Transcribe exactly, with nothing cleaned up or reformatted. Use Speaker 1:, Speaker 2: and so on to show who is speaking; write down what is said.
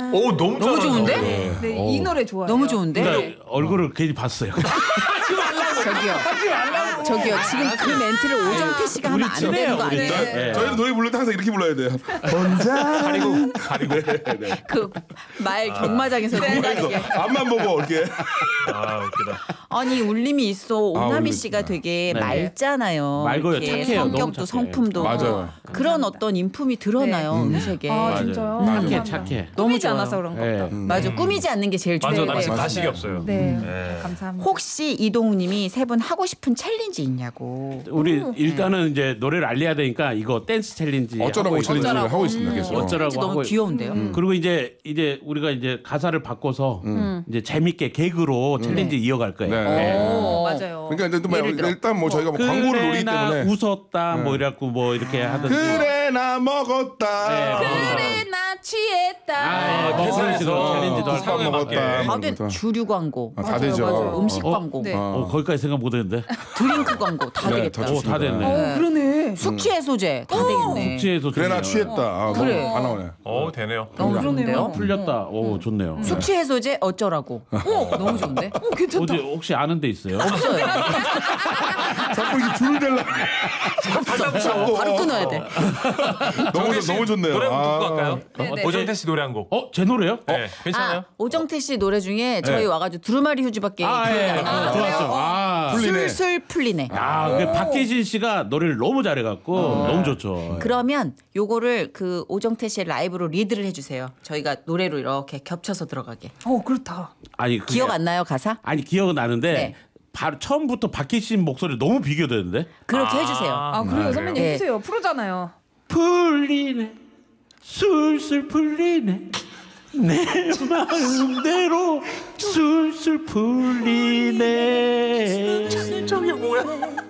Speaker 1: 오 너무
Speaker 2: 너무 좋은데?
Speaker 3: 네, 네, 이 노래 좋아요.
Speaker 2: 너무 좋은데?
Speaker 4: 그러니까 얼굴을 괜히 봤어요.
Speaker 2: 저기요. 저기요. 지금 그 멘트를 오정태 씨가 하면 안 되는 거 아니에요?
Speaker 4: 네.
Speaker 5: 저희는 노래 부를 때 항상 이렇게 불러야 돼요. 혼자
Speaker 1: 가리고 가리고.
Speaker 5: 네, 네.
Speaker 2: 그 말 경마장에서 공간이게.
Speaker 5: 앞만 보고 이렇게.
Speaker 1: 아 웃기다.
Speaker 2: 아니 울림이 있어. 오나미
Speaker 5: 울림.
Speaker 2: 씨가 되게
Speaker 4: 네.
Speaker 2: 맑잖아요.
Speaker 4: 맑어요.
Speaker 2: 이렇게
Speaker 4: 착해요. 너무
Speaker 2: 성격도
Speaker 4: 착해.
Speaker 2: 성품도
Speaker 5: 맞아요.
Speaker 2: 그런 어떤 인품이 드러나요
Speaker 3: 네.
Speaker 2: 음색에.
Speaker 3: 아
Speaker 4: 맞아요.
Speaker 3: 진짜요?
Speaker 4: 착해
Speaker 3: 감사합니다.
Speaker 4: 착해.
Speaker 2: 너무
Speaker 3: 꾸미지
Speaker 2: 좋아요.
Speaker 3: 않아서 그런가
Speaker 4: 네.
Speaker 3: 보다.
Speaker 2: 맞아. 꾸미지 않는 게 제일
Speaker 1: 맞아
Speaker 2: 좋아요.
Speaker 1: 나
Speaker 3: 네,
Speaker 1: 지금
Speaker 5: 맞습니다.
Speaker 1: 가식이 없어요.
Speaker 3: 네,
Speaker 1: 네.
Speaker 3: 감사합니다.
Speaker 2: 혹시 이동욱님이 세 분 하고 싶은 챌린지 있냐고.
Speaker 4: 우리 일단은 이제 노래를 알려야 되니까 이거 댄스 챌린지
Speaker 5: 어쩌라고
Speaker 4: 하고 있어요.
Speaker 5: 챌린지를 하고 있습니다. 계속.
Speaker 4: 어쩌라고
Speaker 2: 너무
Speaker 4: 하고
Speaker 2: 귀여운데요.
Speaker 4: 음. 그리고 이제 이제 우리가 이제 가사를 바꿔서 이제 재밌게 개그로 챌린지 이어갈 거예요.
Speaker 5: 네.
Speaker 4: 네.
Speaker 3: 오,
Speaker 2: 맞아요.
Speaker 5: 그러니까 이제 또 뭐
Speaker 2: 예를 들어.
Speaker 5: 일단 뭐 저희가 뭐 광고를
Speaker 4: 그래
Speaker 5: 노리기
Speaker 4: 나
Speaker 5: 때문에
Speaker 4: 웃었다 뭐 이래갖고 뭐 이렇게 하든지.
Speaker 5: 그래 나 먹었다.
Speaker 4: 네.
Speaker 3: 그래 나 취했다.
Speaker 4: 아, 예, 뭐 그런 식으로 챌린지도 할
Speaker 5: 밥
Speaker 4: 거고.
Speaker 5: 먹었다.
Speaker 2: 다들
Speaker 5: 뭐
Speaker 2: 주류 광고,
Speaker 5: 아, 다 되죠.
Speaker 3: 맞아요.
Speaker 2: 음식
Speaker 4: 어?
Speaker 2: 광고,
Speaker 3: 네.
Speaker 4: 어, 거기까지 생각 못했는데.
Speaker 2: 드링크 광고 다
Speaker 5: 네,
Speaker 2: 되겠다.
Speaker 5: 다
Speaker 4: 오,
Speaker 5: 좋습니다.
Speaker 4: 다 됐네.
Speaker 3: 어, 그러네.
Speaker 2: 숙취 해소제 다 되겠네.
Speaker 4: 숙취해서
Speaker 5: 그래 나
Speaker 4: 좋네요.
Speaker 5: 취했다. 아,
Speaker 2: 그래.
Speaker 5: 다 나오네.
Speaker 1: 어 되네요.
Speaker 2: 너무
Speaker 3: 그러네요.
Speaker 2: 좋은데요?
Speaker 4: 풀렸다. 오 좋네요.
Speaker 2: 숙취 해소제 어쩌라고. 너무 좋은데?
Speaker 3: 어, 괜찮다.
Speaker 4: 어디 혹시 아는 데 있어요?
Speaker 2: 없어요.
Speaker 5: 자꾸 이게 줄을 댈라.
Speaker 2: 없어. 바로 끊어야 돼.
Speaker 5: 너무 좋- 너무 좋네요.
Speaker 1: 노래 한곡 듣고
Speaker 5: 아.
Speaker 1: 갈까요?
Speaker 3: 네, 네.
Speaker 1: 오정태 씨 노래 한 곡.
Speaker 4: 어, 제 노래요?
Speaker 1: 네, 괜찮아요?
Speaker 2: 아, 오정태 씨 노래 중에 저희
Speaker 5: 네.
Speaker 2: 와가지고 두루마리 휴지밖에
Speaker 4: 아, 예.
Speaker 2: 기억이 안
Speaker 4: 아,
Speaker 2: 나요.
Speaker 4: 좋았죠. 아,
Speaker 5: 풀리네.
Speaker 2: 술술 풀리네.
Speaker 4: 아, 그 박혜진 씨가 노래를 너무 잘해갖고 너무 좋죠.
Speaker 2: 그러면 요거를 그 오정태 씨의 라이브로 리드를 해주세요. 저희가 노래로 이렇게 겹쳐서 들어가게.
Speaker 3: 어 그렇다.
Speaker 4: 아니 그게-
Speaker 2: 기억 안 나요 가사?
Speaker 4: 아니 기억은 나는데
Speaker 2: 네.
Speaker 4: 바로 처음부터 박혜진 목소리 너무 비교되는데.
Speaker 2: 그렇게 해주세요.
Speaker 3: 아 그래요 선배님
Speaker 2: 네.
Speaker 3: 해주세요. 프로잖아요.
Speaker 4: 풀리네, 술술 풀리네. 내 마음대로 술술 풀리네.
Speaker 1: 저게 뭐야?